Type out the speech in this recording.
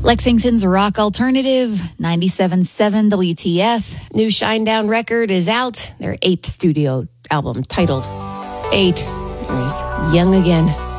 Lexington's rock alternative, 97.7 WTF. New Shinedown record is out. Their 8th studio album titled 8 is Young Again.